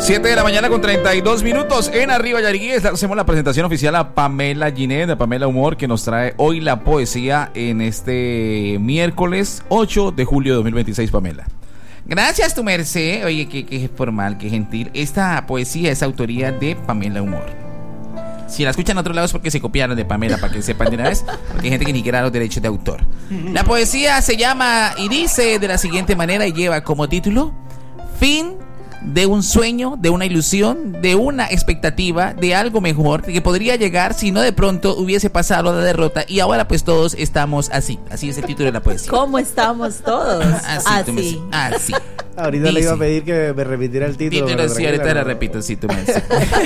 7 de la mañana con 32 minutos en Arriba Yariguí. Hacemos la presentación oficial a Pamela Ginette, a Pamela Humor, que nos trae hoy la poesía en este miércoles 8 de julio de 2026, Pamela. Gracias, tu merced. Oye, qué formal, qué gentil. Esta poesía es autoría de Pamela Humor. Si la escuchan en otro lado es porque se copiaron de Pamela, para que sepan de una vez, porque hay gente que ni quiera los derechos de autor. La poesía se llama y dice de la siguiente manera y lleva como título: Fin de un sueño, de una ilusión, de una expectativa, de algo mejor que podría llegar si no de pronto hubiese pasado la derrota y ahora pues todos estamos así. Así es el título de la poesía. ¿Cómo estamos todos? Así. Así. Ahorita Dice, le iba a pedir que me repitiera el título. Sí, ahorita la repito, sí, tú me dices.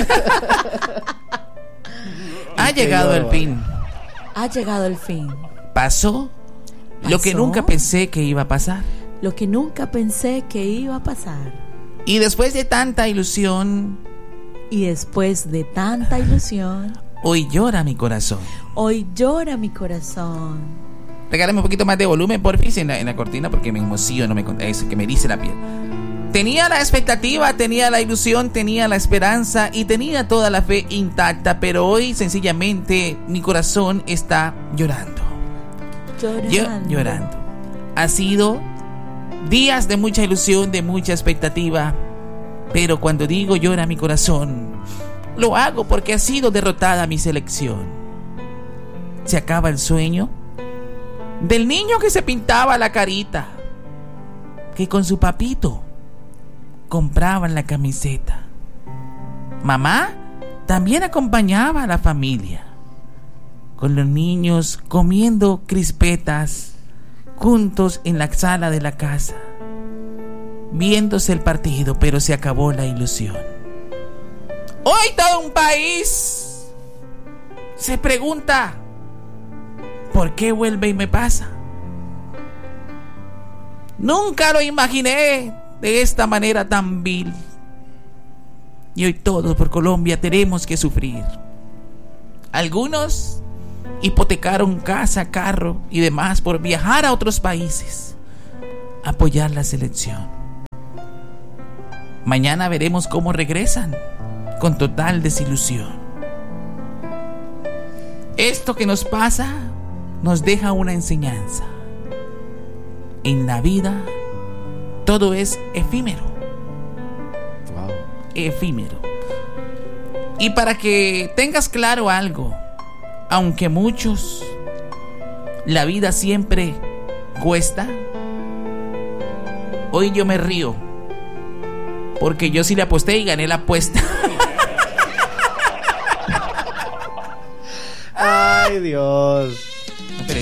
Ha llegado el fin. Ha llegado el fin. Pasó lo que nunca pensé que iba a pasar. Lo que nunca pensé que iba a pasar. Y después de tanta ilusión. Y después de tanta ilusión. Hoy llora mi corazón. Hoy llora mi corazón. Regálame un poquito más de volumen, porfis, en la cortina, porque me emociono, es que me erice la piel. Tenía la expectativa, tenía la ilusión, tenía la esperanza y tenía toda la fe intacta, pero hoy sencillamente mi corazón está llorando. Llorando. Ha sido días de mucha ilusión, de mucha expectativa, pero cuando digo llora mi corazón, lo hago porque ha sido derrotada mi selección. Se acaba el sueño del niño que se pintaba la carita, que con su papito compraban la camiseta. Mamá también acompañaba a la familia, con los niños comiendo crispetas juntos en la sala de la casa, viéndose el partido, pero se acabó la ilusión. Hoy todo un país se pregunta: ¿por qué vuelve y me pasa? Nunca lo imaginé de esta manera tan vil. Y hoy todos por Colombia tenemos que sufrir. Algunos hipotecaron casa, carro y demás por viajar a otros países, apoyar la selección. Mañana veremos cómo regresan con total desilusión. Esto que nos pasa nos deja una enseñanza. En la vida todo es efímero. Wow. Efímero. Y para que tengas claro algo, aunque muchos la vida siempre cuesta, hoy yo me río porque yo sí le aposté y gané la apuesta. Ay, Dios.